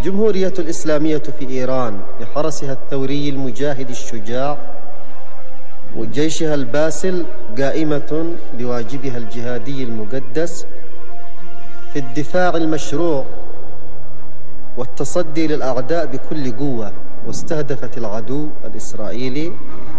الجمهورية الإسلامية في إيران بحرسها الثوري المجاهد الشجاع وجيشها الباسل قائمة بواجبها الجهادي المقدس في الدفاع المشروع والتصدي للأعداء بكل قوة، واستهدفت العدو الإسرائيلي